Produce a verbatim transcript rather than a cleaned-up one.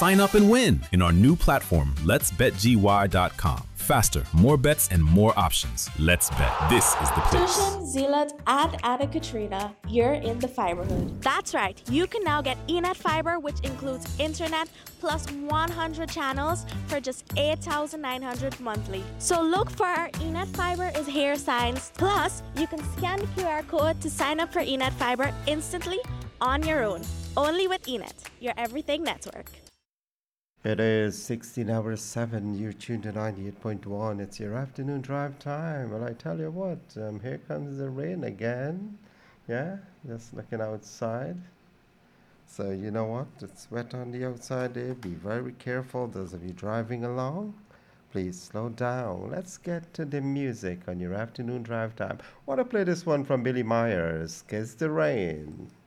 Sign up and win in our new platform, lets bet G Y dot com. Faster, more bets, and more options. Let's bet. This is the place. Tushin, Zealot, and Anna Katrina, you're in the fiberhood. That's right. You can now get eNet Fiber, which includes internet plus one hundred channels for just eight thousand nine hundred dollars monthly. So look for our eNet Fiber is here signs. Plus, you can scan the Q R code to sign up for eNet Fiber instantly on your own. Only with eNet, your everything network. It is sixteen hours seven. You're tuned to ninety-eight point one. It's your afternoon drive time. Well, I tell you what, um, here comes the rain again. Yeah, just looking outside. So you know what? It's wet on the outside there. Be very careful. Those of you driving along, please slow down. Let's get to the music on your afternoon drive time. Want to play this one from Billy Myers, Kiss the Rain.